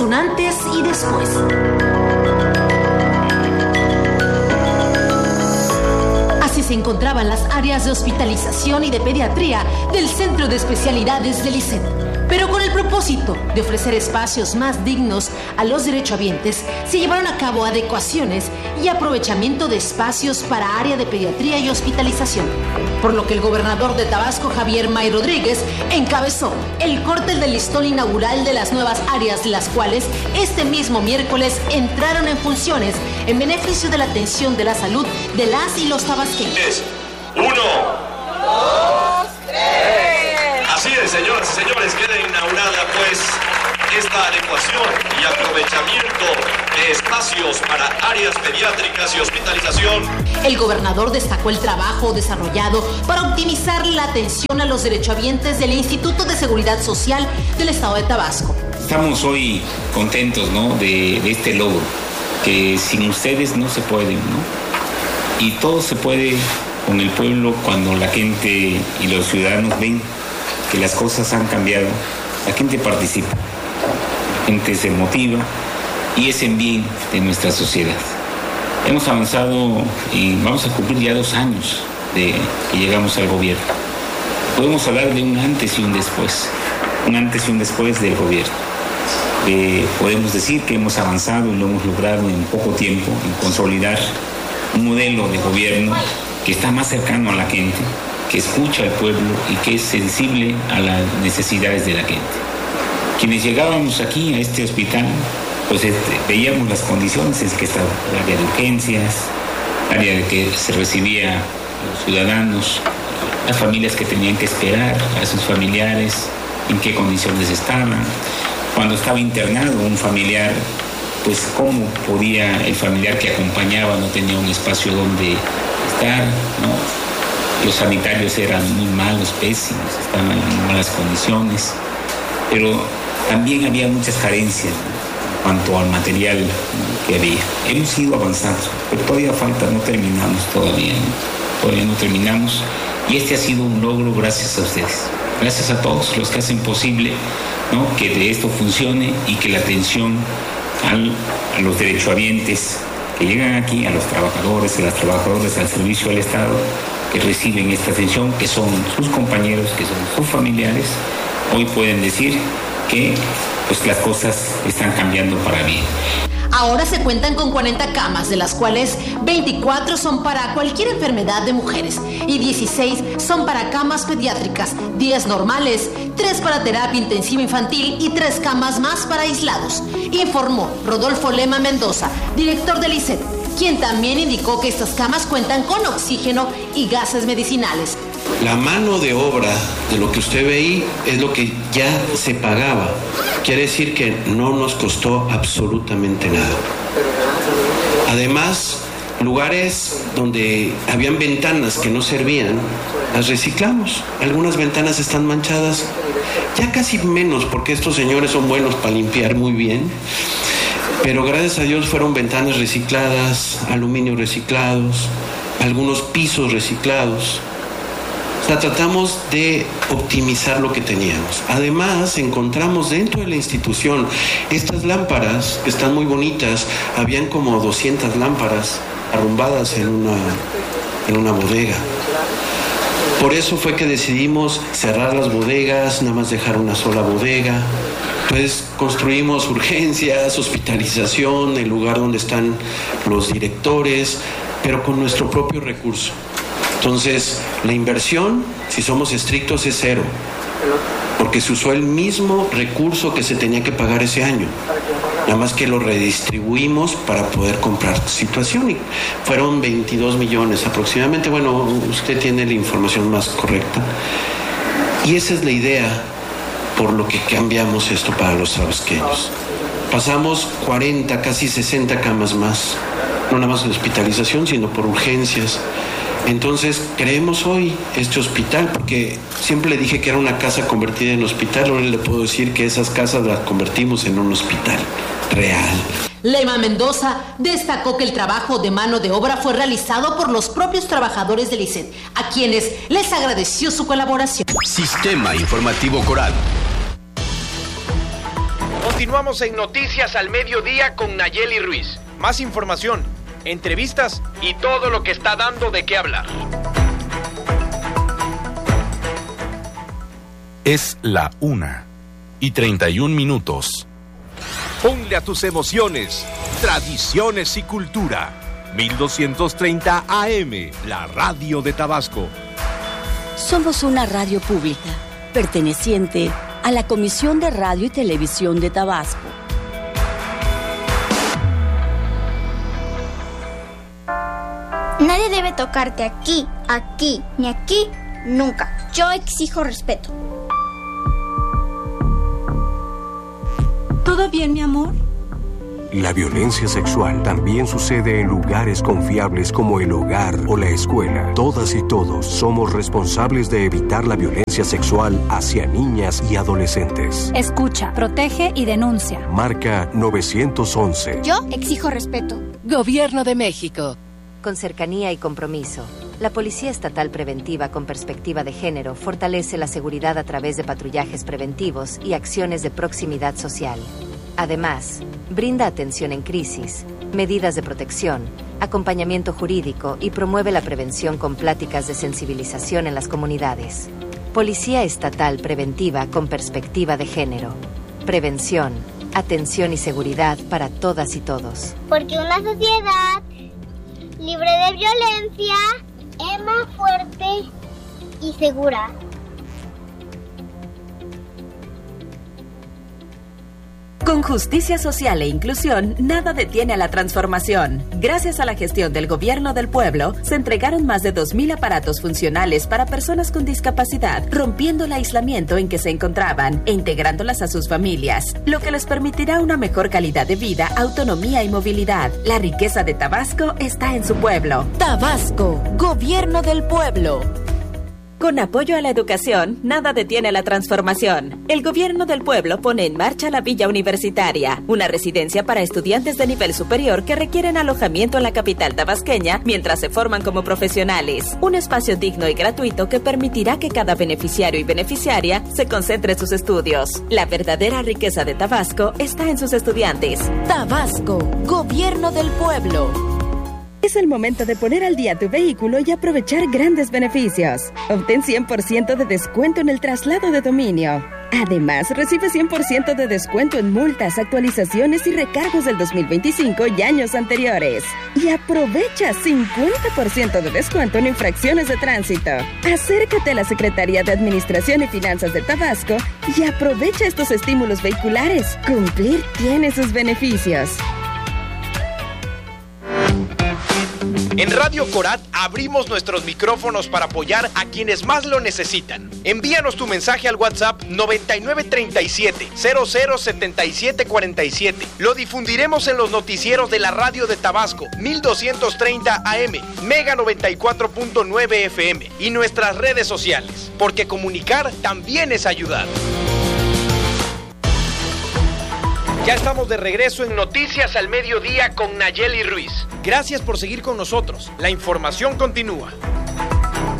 un antes y después. Así se encontraban las áreas de hospitalización y de pediatría del Centro de Especialidades del ISET. Pero con el propósito de ofrecer espacios más dignos a los derechohabientes, se llevaron a cabo adecuaciones y aprovechamiento de espacios para área de pediatría y hospitalización. Por lo que el gobernador de Tabasco, Javier May Rodríguez, encabezó el corte del listón inaugural de las nuevas áreas, las cuales este mismo miércoles entraron en funciones en beneficio de la atención de la salud de las y los tabasqueños. 1, 2, 3. Así es, señoras y señores, queda inaugurada pues esta adecuación y aprovechamiento de espacios para áreas pediátricas y hospitalización. El gobernador destacó el trabajo desarrollado para optimizar la atención a los derechohabientes del Instituto de Seguridad Social del Estado de Tabasco. Estamos hoy contentos, ¿no?, de este logro, que sin ustedes no se puede, ¿no? Y todo se puede con el pueblo cuando la gente y los ciudadanos ven que las cosas han cambiado. La gente participa, la gente se motiva y es en bien de nuestra sociedad. Hemos avanzado y vamos a cumplir ya 2 años de que llegamos al gobierno. Podemos hablar de un antes y un después del gobierno. Podemos decir que hemos avanzado y lo hemos logrado en poco tiempo en consolidar un modelo de gobierno que está más cercano a la gente, que escucha al pueblo y que es sensible a las necesidades de la gente. Quienes llegábamos aquí a este hospital, pues veíamos las condiciones en que estaba el área de urgencias, el área de que se recibía a los ciudadanos, las familias que tenían que esperar a sus familiares, en qué condiciones estaban. Cuando estaba internado un familiar, pues cómo podía el familiar que acompañaba, no tenía un espacio donde estar, ¿no? Los sanitarios eran muy malos, pésimos, estaban en malas condiciones, pero también había muchas carencias, ¿no?, en cuanto al material, ¿no?, que había. Hemos ido avanzando, pero todavía falta, no terminamos todavía, ¿no? Todavía no terminamos, y este ha sido un logro gracias a ustedes, gracias a todos los que hacen posible, ¿no?, que de esto funcione y que la atención a los derechohabientes que llegan aquí, a los trabajadores, a las trabajadoras al servicio del Estado, que reciben esta atención, que son sus compañeros, que son sus familiares, hoy pueden decir que pues las cosas están cambiando para bien. Ahora se cuentan con 40 camas, de las cuales 24 son para cualquier enfermedad de mujeres y 16 son para camas pediátricas, 10 normales, 3 para terapia intensiva infantil y 3 camas más para aislados, informó Rodolfo Lema Mendoza, director del ISET, quien también indicó que estas camas cuentan con oxígeno y gases medicinales. La mano de obra de lo que usted ve ahí es lo que ya se pagaba. Quiere decir que no nos costó absolutamente nada. Además, lugares donde habían ventanas que no servían, las reciclamos. Algunas ventanas están manchadas, ya casi menos, porque estos señores son buenos para limpiar muy bien. Pero gracias a Dios fueron ventanas recicladas, aluminio reciclados, algunos pisos reciclados. O sea, tratamos de optimizar lo que teníamos. Además, encontramos dentro de la institución estas lámparas que están muy bonitas. Habían como 200 lámparas arrumbadas en una bodega. Por eso fue que decidimos cerrar las bodegas, nada más dejar una sola bodega. Entonces construimos urgencias, hospitalización, el lugar donde están los directores, pero con nuestro propio recurso. Entonces, la inversión, si somos estrictos, es 0, porque se usó el mismo recurso que se tenía que pagar ese año, nada más que lo redistribuimos para poder comprar situación, y fueron 22 millones aproximadamente. Bueno, usted tiene la información más correcta, y esa es la idea por lo que cambiamos esto para los tabasqueños. Pasamos 40, casi 60 camas más, no nada más de hospitalización, sino por urgencias. Entonces creemos hoy este hospital, porque siempre le dije que era una casa convertida en hospital. Ahora le puedo decir que esas casas las convertimos en un hospital real. Lema Mendoza destacó que el trabajo de mano de obra fue realizado por los propios trabajadores del ISET, a quienes les agradeció su colaboración. Sistema Informativo Coral. Continuamos en Noticias al Mediodía con Nayeli Ruiz. Más información, entrevistas y todo lo que está dando de qué hablar. Es la 1:31. Ponle a tus emociones, tradiciones y cultura. 1230 AM, la radio de Tabasco. Somos una radio pública, perteneciente a la Comisión de Radio y Televisión de Tabasco. Nadie debe tocarte aquí, ni aquí, nunca. Yo exijo respeto. ¿Todo bien, mi amor? La violencia sexual también sucede en lugares confiables como el hogar o la escuela. Todas y todos somos responsables de evitar la violencia sexual hacia niñas y adolescentes. Escucha, protege y denuncia. Marca 911. Yo exijo respeto. Gobierno de México. Con cercanía y compromiso, la Policía Estatal Preventiva con Perspectiva de Género fortalece la seguridad a través de patrullajes preventivos y acciones de proximidad social. Además, brinda atención en crisis, medidas de protección, acompañamiento jurídico y promueve la prevención con pláticas de sensibilización en las comunidades. Policía Estatal Preventiva con Perspectiva de Género. Prevención, atención y seguridad para todas y todos. Porque una sociedad libre de violencia es más fuerte y segura. Con justicia social e inclusión, nada detiene a la transformación. Gracias a la gestión del Gobierno del Pueblo, se entregaron más de 2,000 aparatos funcionales para personas con discapacidad, rompiendo el aislamiento en que se encontraban e integrándolas a sus familias, lo que les permitirá una mejor calidad de vida, autonomía y movilidad. La riqueza de Tabasco está en su pueblo. Tabasco, Gobierno del Pueblo. Con apoyo a la educación, nada detiene la transformación. El Gobierno del Pueblo pone en marcha la Villa Universitaria, una residencia para estudiantes de nivel superior que requieren alojamiento en la capital tabasqueña mientras se forman como profesionales. Un espacio digno y gratuito que permitirá que cada beneficiario y beneficiaria se concentre en sus estudios. La verdadera riqueza de Tabasco está en sus estudiantes. Tabasco, Gobierno del Pueblo. Es el momento de poner al día tu vehículo y aprovechar grandes beneficios. Obtén 100% de descuento en el traslado de dominio. Además, recibe 100% de descuento en multas, actualizaciones y recargos del 2025 y años anteriores. Y aprovecha 50% de descuento en infracciones de tránsito. Acércate a la Secretaría de Administración y Finanzas de Tabasco y aprovecha estos estímulos vehiculares. Cumplir tiene sus beneficios. En Radio Corat abrimos nuestros micrófonos para apoyar a quienes más lo necesitan. Envíanos tu mensaje al WhatsApp 9937-007747. Lo difundiremos en los noticieros de la radio de Tabasco, 1230 AM, Mega 94.9 FM y nuestras redes sociales, porque comunicar también es ayudar. Ya estamos de regreso en Noticias al Mediodía con Nayeli Ruiz. Gracias por seguir con nosotros. La información continúa.